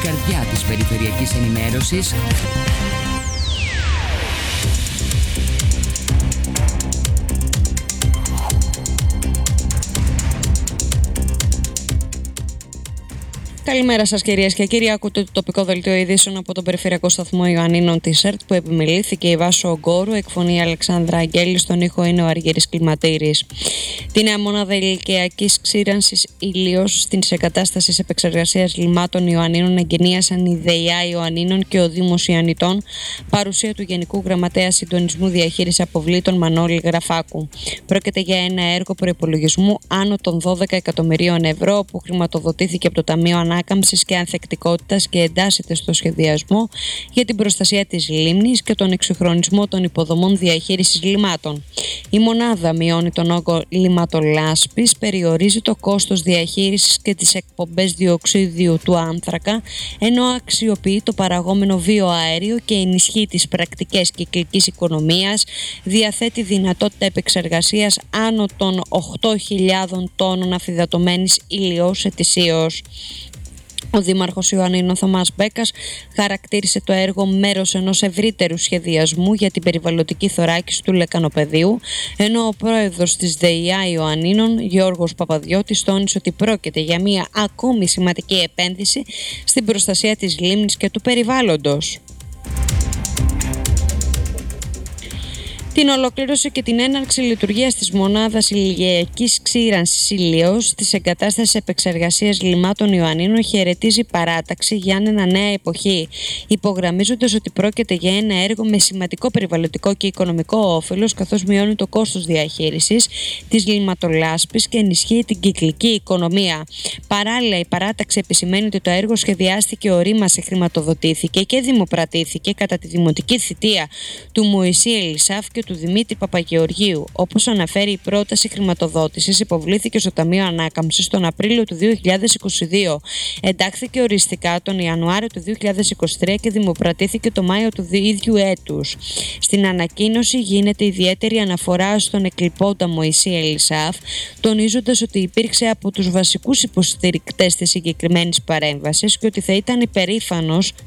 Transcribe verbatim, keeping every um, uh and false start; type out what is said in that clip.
καρδιά της περιφερειακής ενημέρωσης. Καλημέρα σας κυρίες και κύριοι. Ακούτε το τοπικό δελτίο ειδήσεων από τον Περιφερειακό Σταθμό Ιωαννίνων της ΕΡΤ που επιμελήθηκε η Βάσο Ογκόρου, εκφωνή Αλεξάνδρα Αγγέλη, στον ήχο είναι ο Αργύρης Κλιματήρης. Τη νέα μονάδα ηλικιακής ξύρανσης Ήλιος στις εγκατάστασεις επεξεργασίας λιμάτων Ιωαννίνων εγκαινίασαν η ΔΕΙΑ Ιωαννίνων και ο Δήμος Ιαννητών, παρουσία του Γενικού Γραμματέα Συντονισμού Διαχείριση Αποβλήτων Μανώλη Γραφάκου. Πρόκειται για ένα έργο προϋπολογισμού άνω των δώδεκα εκατομμυρίων ευρώ που χρηματοδοτήθηκε από το Ταμείο Ανάκαμψης και Ανθεκτικότητας και εντάσσεται στο σχεδιασμό για την προστασία της λίμνης και τον εξυγχρονισμό των υποδομών διαχείρισης λιμάτων. Η μονάδα μειώνει τον όγκο λιματολάσπης, περιορίζει το κόστος διαχείρισης και τις εκπομπές διοξίδιου του άνθρακα, ενώ αξιοποιεί το παραγόμενο βιοαέριο και ενισχύει τις πρακτικές κυκλικής οικονομίας, διαθέτει δυνατότητα επεξεργασίας άνω των οκτώ χιλιάδων τόνων αφυδατωμένης ηλιός ετησίως. Ο Δήμαρχος Ιωαννίνων Θωμάς Μπέκας χαρακτήρισε το έργο μέρος ενός ευρύτερου σχεδιασμού για την περιβαλλοντική θωράκιση του λεκανοπεδίου, ενώ ο πρόεδρος της ΔΕΙΑ Ιωαννίνων, Γιώργος Παπαδιώτης, τόνισε ότι πρόκειται για μια ακόμη σημαντική επένδυση στην προστασία της λίμνης και του περιβάλλοντος. Την ολοκλήρωση και την έναρξη λειτουργίας της μονάδας ηλικιακής ξύρανσης Ήλιος της εγκατάστασης επεξεργασίας λιμάτων Ιωαννίνων χαιρετίζει παράταξη Γιάννενα Νέα Εποχή, υπογραμμίζοντας ότι πρόκειται για ένα έργο με σημαντικό περιβαλλοντικό και οικονομικό όφελος, καθώς μειώνει το κόστος διαχείρισης της λιματολάσπης και ενισχύει την κυκλική οικονομία. Παράλληλα, η παράταξη επισημαίνει ότι το έργο σχεδιάστηκε, ορίμασε, χρηματοδοτήθηκε και δημοπρατήθηκε κατά τη δημοτική θητεία του Μωυσή Ελισάφ και του Δημήτρη Παπαγεωργίου. Όπως αναφέρει, η πρόταση χρηματοδότησης υποβλήθηκε στο Ταμείο Ανάκαμψης τον Απρίλιο του δύο χιλιάδες είκοσι δύο, εντάχθηκε οριστικά τον Ιανουάριο του δύο χιλιάδες είκοσι τρία και δημοπρατήθηκε το Μάιο του ίδιου έτους. Στην ανακοίνωση γίνεται ιδιαίτερη αναφορά στον εκλειπώντα Μωυσή Ελισάφ, τονίζοντας ότι υπήρξε από τους βασικούς υποστηρικτές της συγκεκριμένης παρέμβασης και ότι θα ήταν υπερήφανος